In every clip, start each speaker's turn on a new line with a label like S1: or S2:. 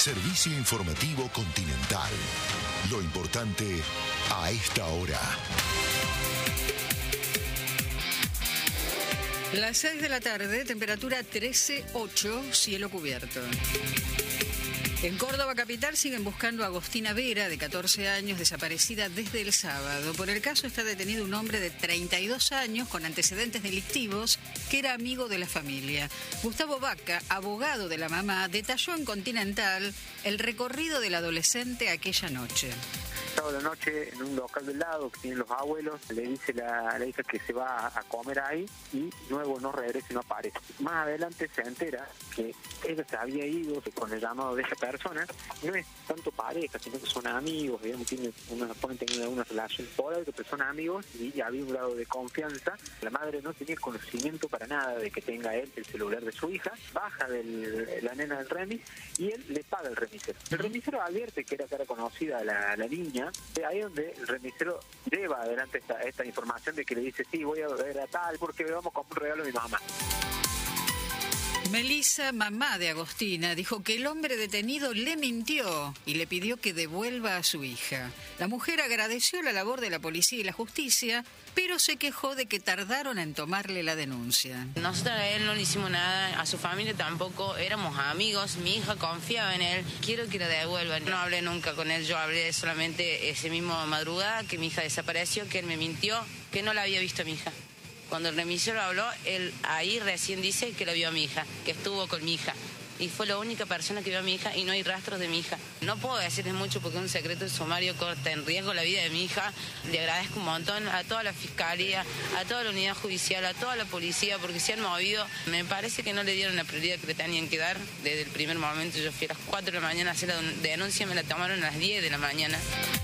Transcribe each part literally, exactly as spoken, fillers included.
S1: Servicio informativo Continental. Lo importante a esta hora.
S2: Las seis de la tarde, temperatura trece ocho, cielo cubierto. En Córdoba capital siguen buscando a Agostina Vera, de catorce años, desaparecida desde el sábado. Por el caso está detenido un hombre de treinta y dos años con antecedentes delictivos que era amigo de la familia. Gustavo Vaca, abogado de la mamá, detalló en Continental el recorrido del adolescente aquella noche.
S3: Sábado de la noche en un local del lado que tienen los abuelos, le dice la, a la hija que se va a comer ahí y luego no regresa y no aparece. Más adelante se entera que ella se había ido con el llamado de esa persona. No es tanto pareja, sino que son amigos, digamos, tienen una, pueden tener una relación por algo, pero son amigos y había un grado de confianza. La madre no tenía conocimiento para nada de que tenga él el celular de su hija, baja de la nena del remis y él le paga el remisero. El remisero advierte que era cara conocida la, la niña. Ahí es donde el remisero lleva adelante esta, esta información de que le dice, sí, voy a ver a tal porque vamos con un regalo a mi mamá.
S2: Melissa, mamá de Agostina, dijo que el hombre detenido le mintió y le pidió que devuelva a su hija. La mujer agradeció la labor de la policía y la justicia, pero se quejó de que tardaron en tomarle la denuncia.
S4: Nosotros a él no le hicimos nada, a su familia tampoco, éramos amigos, mi hija confiaba en él, quiero que lo devuelvan. No hablé nunca con él, yo hablé solamente ese mismo madrugada que mi hija desapareció, que él me mintió, que no la había visto a mi hija. Cuando el remisero habló, él ahí recién dice que lo vio a mi hija, que estuvo con mi hija. Y fue la única persona que vio a mi hija y no hay rastros de mi hija. No puedo decirles mucho porque es un secreto sumario, corta en riesgo la vida de mi hija. Le agradezco un montón a toda la fiscalía, a toda la unidad judicial, a toda la policía, porque se han movido. Me parece que no le dieron la prioridad que le tenían que dar. Desde el primer momento yo fui a las cuatro de la mañana a hacer la denuncia, me la tomaron a las diez de la mañana.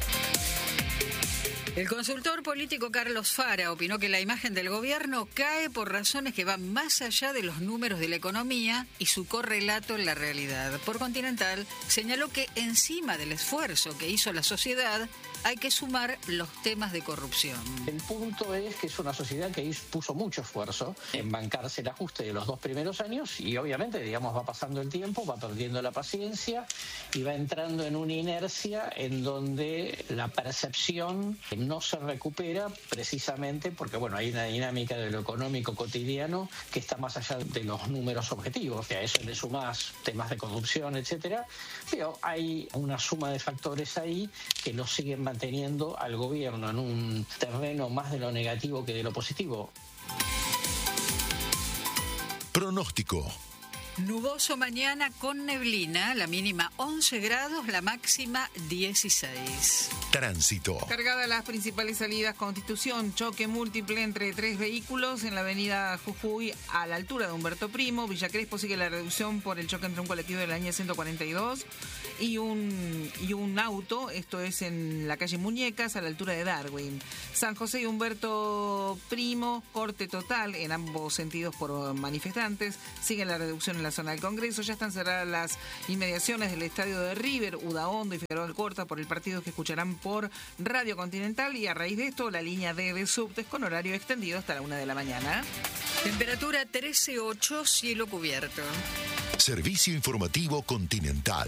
S2: El consultor político Carlos Fara opinó que la imagen del gobierno cae por razones que van más allá de los números de la economía y su correlato en la realidad. Por Continental, señaló que encima del esfuerzo que hizo la sociedad, hay que sumar los temas de corrupción.
S5: El punto es que es una sociedad que hizo, puso mucho esfuerzo en bancarse el ajuste de los dos primeros años y obviamente, digamos, va pasando el tiempo, va perdiendo la paciencia y va entrando en una inercia en donde la percepción no se recupera precisamente porque, bueno, hay una dinámica de lo económico cotidiano que está más allá de los números objetivos. O sea, a eso le sumás temas de corrupción, etcétera, pero hay una suma de factores ahí que lo siguen manteniendo al gobierno en un terreno más de lo negativo que de lo positivo.
S1: Pronóstico.
S2: Nuboso mañana con neblina, la mínima once grados, la máxima dieciséis.
S1: Tránsito.
S6: Cargadas las principales salidas: Constitución, choque múltiple entre tres vehículos en la avenida Jujuy a la altura de Humberto Primo. Villa Crespo sigue la reducción por el choque entre un colectivo de la línea ciento cuarenta y dos y un, y un auto, esto es en la calle Muñecas a la altura de Darwin. San José y Humberto Primo, corte total en ambos sentidos por manifestantes. Sigue la reducción en la zona del Congreso. Ya están cerradas las inmediaciones del estadio de River, Udaondo y Figueroa Alcorta por el partido que escucharán por Radio Continental, y a raíz de esto la línea D de subtes con horario extendido hasta la una de la mañana.
S2: Temperatura trece ocho, cielo cubierto.
S1: Servicio informativo Continental.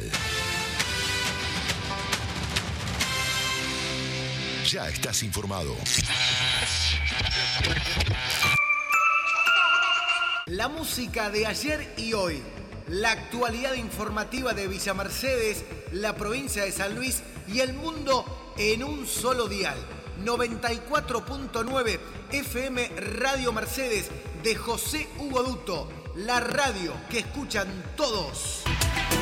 S1: Ya estás informado.
S7: La música de ayer y hoy, la actualidad informativa de Villa Mercedes, la provincia de San Luis y el mundo en un solo dial. noventa y cuatro punto nueve F M Radio Mercedes de José Hugo Duto, la radio que escuchan todos.